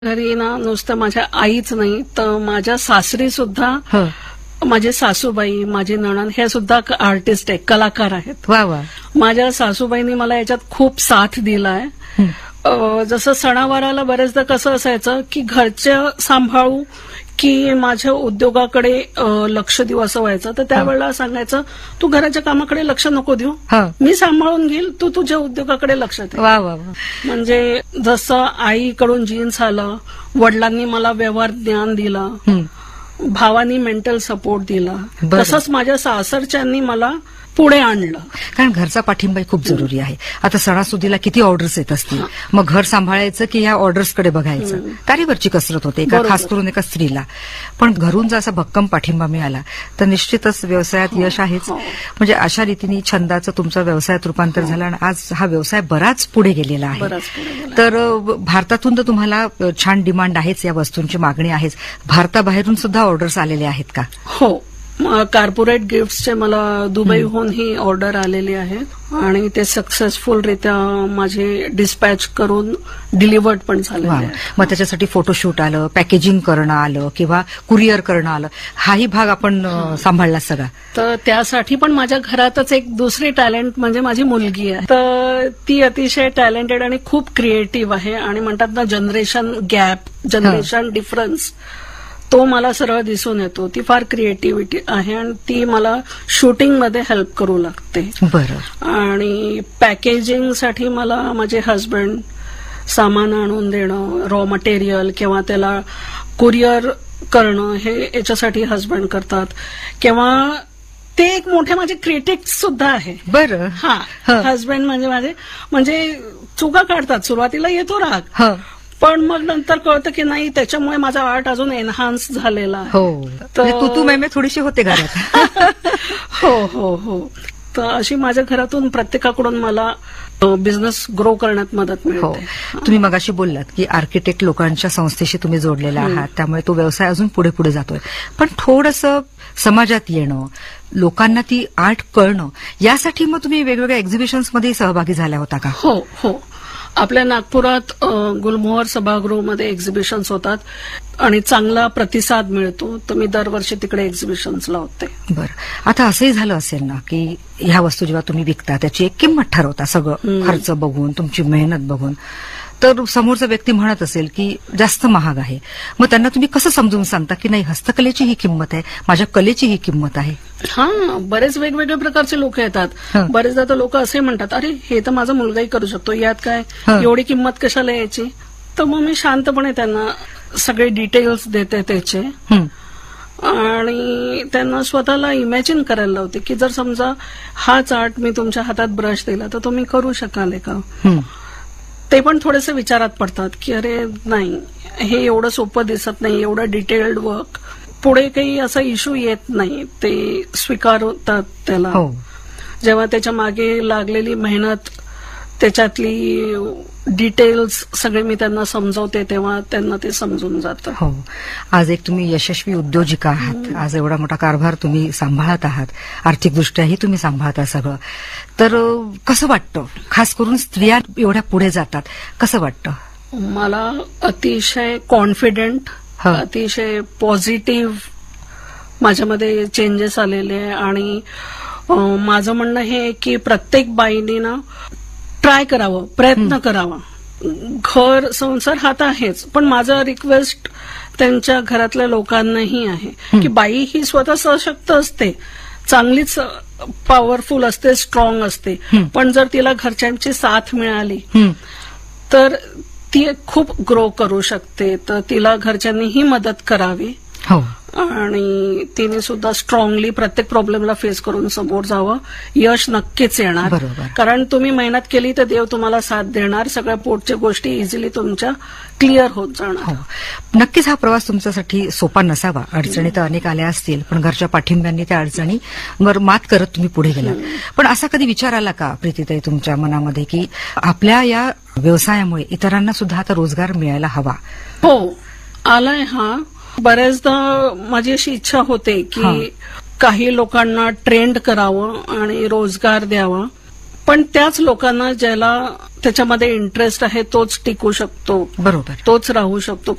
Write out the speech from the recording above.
घरी ना नुसतं माझ्या आईच नाही तर माझ्या सासरी सुद्धा हो. माझे सासूबाई, माझी नणंद हे सुद्धा आर्टिस्ट आहे, कलाकार आहेत. वा वा. माझ्या सासूबाईंनी मला याच्यात खूप साथ दिलाय. जसं सणावाराला बरेचदा कसं असायचं की घरच्या सांभाळू की माझ्या उद्योगाकडे लक्ष देऊ असं व्हायचं. तर त्यावेळेला सांगायचं तू घराच्या कामाकडे लक्ष नको देऊ, मी सांभाळून घेईल, तू तुझ्या उद्योगाकडे लक्ष दे. वा वा. म्हणजे जसं आईकडून जीन्स आलं, वडिलांनी मला व्यवहार ज्ञान दिलं, भावानी मेंटल सपोर्ट दिला, तसंच माझ्या सासरच्यांनी मला पुढे आणलं. कारण घरचा पाठिंबा खूप जरुरी आहे. आता सणासुदीला किती ऑर्डर्स येत असतील, मग घर सांभाळायचं की ह्या ऑर्डर्सकडे बघायचं, तारीवरची कसरत होते खास करून एका स्त्रीला. पण घरून जर असा भक्कम पाठिंबा मिळाला तर निश्चितच व्यवसायात यश आहेच. म्हणजे अशा रीतीने छंदाचं तुमचा व्यवसायात रूपांतर झालं आणि आज हा व्यवसाय बराच पुढे गेलेला आहे. तर भारतातून तर तुम्हाला छान डिमांड आहेच, या वस्तूंची मागणी आहेच. भारताबाहेरून सुद्धा ऑर्डर्स आलेले आहेत का? हो, कॉर्पोरेट गिफ्ट्सचे मला दुबईहून ही ऑर्डर आलेली आहेत आणि ते सक्सेसफुलरित्या माझे डिस्पॅच करून डिलिव्हर्ड पण झाले. मग त्याच्यासाठी फोटोशूट आलं, पॅकेजिंग करणं आलं किंवा कुरिअर करणं आलं, हाही भाग आपण सांभाळला सगळा. तर त्यासाठी पण माझ्या घरातच एक दुसरी टॅलेंट म्हणजे माझी मुलगी आहे. तर ती अतिशय टॅलेंटेड आणि खूप क्रिएटिव्ह आहे आणि म्हणतात ना जनरेशन गॅप, जनरेशन डिफरन्स तो मला सरळ दिसून येतो. ती फार क्रिएटिव्हिटी आहे आणि ती मला शूटिंगमध्ये हेल्प करू लागते. बरं. आणि पॅकेजिंगसाठी मला माझे हस्बंड सामान आणून देणं, रॉ मटेरियल किंवा त्याला कुरिअर करणं हे याच्यासाठी हस्बंड करतात. किंवा ते एक मोठे माझे क्रिटिक्स सुद्धा आहे. बरं. हा, हस्बंड म्हणजे चुका काढतात. सुरुवातीला येतो राग, पण मग नंतर कळतं की नाही त्याच्यामुळे माझा आर्ट अजून एनहान्स झालेला आहे. हो, तू मैमे थोडीशी होते घरात. हो हो हो. तर अशी माझ्या घरातून प्रत्येकाकडून मला बिझनेस ग्रो करण्यात मदत मिळते. तुम्ही मगाशी बोललात की आर्किटेक्ट लोकांच्या संस्थेशी तुम्ही जोडलेला आहात, त्यामुळे तो व्यवसाय अजून पुढे पुढे जातोय. पण थोडंसं समाजात येणं, लोकांना ती आर्ट कळणं, यासाठी मग तुम्ही वेगवेगळ्या एक्झिबिशन्समध्ये सहभागी झाल्या होता का? हो हो. आपल्या नागपुरात गुलमोहर सभागृहामध्ये एक्झिबिशन्स होतात आणि चांगला प्रतिसाद मिळतो, तर मी दरवर्षी तिकडे एक्झिबिशन्स लावते. बरं. आता असंही झालं असेल ना की ह्या वस्तू जेव्हा तुम्ही विकता त्याची एक किंमत ठरवता, सगळं खर्च बघून, तुमची मेहनत बघून, तर समोरचा व्यक्ती म्हणत असेल की जास्त महाग आहे, मग त्यांना तुम्ही कसं समजून सांगता की नाही, हस्तकलेची ही किंमत आहे, माझ्या कलेची ही किंमत आहे? हा, बरेच वेगवेगळ्या प्रकारचे लोक येतात. बरेचदा तर लोक असे म्हणतात, अरे हे तर माझा मुलगाही करू शकतो, यात काय एवढी किंमत कशाला यायची. तर मग मी शांतपणे त्यांना सगळे डिटेल्स देते त्याचे आणि त्यांना स्वतःला इमॅजिन करायला लावते की जर समजा हाच आर्ट मी तुमच्या हातात ब्रश दिला तर तुम्ही करू शकाल का. ते पण थोडेसे विचारात पडतात की अरे नाही, हे एवढं सोपं दिसत नाही, एवढं डिटेल्ड वर्क, पुढे काही असा इश्यू येत नाही, ते स्वीकारतात त्याला. जेव्हा त्याच्या मागे लागलेली मेहनत, त्याच्यातली डिटेल्स सगळे मी त्यांना समजवते तेव्हा त्यांना ते समजून जातं. हो. आज एक तुम्ही यशस्वी उद्योजिका आहात, आज एवढा मोठा कारभार तुम्ही सांभाळत आहात, आर्थिकदृष्ट्याही तुम्ही सांभाळता सगळं. तर कसं वाटतं, खास करून स्त्रिया एवढ्या पुढे जातात, कसं वाटतं? मला अतिशय कॉन्फिडंट, अतिशय पॉझिटिव्ह माझ्यामध्ये चेंजेस आलेले आहे. आणि माझं म्हणणं हे की प्रत्येक बाईने ना ट्राय करावं, प्रयत्न करावा. घर संसार हा तर आहेच, पण माझं रिक्वेस्ट त्यांच्या घरातल्या लोकांनाही आहे की बाई ही स्वतः सशक्त असते, चांगलीच पॉवरफुल असते, स्ट्रॉंग असते, पण जर तिला घरच्यांची साथ मिळाली तर ती खूप ग्रो करू शकते. तर तिला घरच्यांनीही मदत करावी आणि तिने सुद्धा स्ट्रॉंगली प्रत्येक प्रॉब्लेमला फेस करून समोर जावं. यश नक्कीच येणार, कारण तुम्ही मेहनत केली तर देव तुम्हाला साथ देणार. सगळ्या पुढच्या गोष्टी इझिली तुमच्या क्लिअर होत जाणार. नक्कीच हा प्रवास तुमच्यासाठी सोपा नसावा, अडचणी तर अनेक आल्या असतील, पण घरच्या पाठिंब्याने त्या अडचणीवर मात करत तुम्ही पुढे गेलात. पण असा कधी विचार आला का प्रीतीताई तुमच्या मनामध्ये की आपल्या या व्यवसायामुळे इतरांना सुद्धा आता रोजगार मिळायला हवा? हो, आलाय. हा, बऱ्याचदा माझी अशी इच्छा होते की काही लोकांना ट्रेंड करावं आणि रोजगार द्यावा, पण त्याच लोकांना ज्याला त्याच्यामध्ये इंटरेस्ट आहे तोच टिकू शकतो, बरोबर. तोच राहू शकतो.